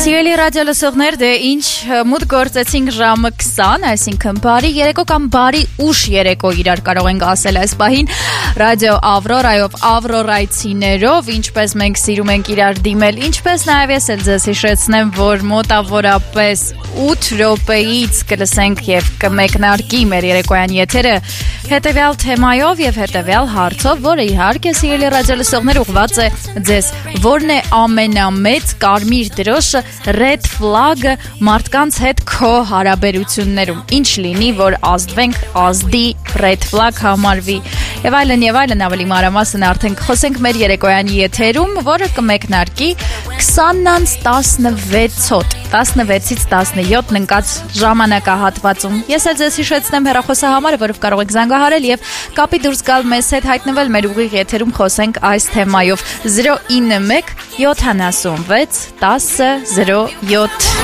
Սիրելի ռադիոլսողներ, դե ինչ մուտ գործեցինք ժամը 20, այսինքն բարի երեկո կամ բարի ուշ երեկո իրար կարող ենք ասել այս պահին ռադիո Ավրորայով, Ավրորայցիներով, ինչպես մենք սիրում ենք իրար դիմել, ինչպես նաև ես էլ ձեզ հիշեցնեմ, որ մոտավորապես 8 րոպեից կլսենք եւ կմեկնարկի մեր երեկոյան եթերը հետեւյալ թեմայով եւ հետեւյալ հարցով, որը իհարկե սիրելի ռադիոլսողներ ուղղված է ձեզ, որն է ամենամեծ կարմիր դրոշը, red flag-ը մարդկանց հետ քո հարաբերություններում, ինչ լինի, որ ազդվենք, ազդի, red flag համարվի եւ այլն ավելի մանրամասն արդեն խոսենք մեր երեկոյանի եթերում, որը կմեկնարկի 20:16-ոտ 16-ից 17 ընկած ժամանակահատվածում։ Ես էլ ձեզ հիշեցնեմ հեռախոսահամարը, որով կարող եք զանգահարել եւ կապի դուրս գալ մեզ հետ, հայտնվել մեր ուղիղ եթերում, խոսենք այս թեմայով 091 76 10 07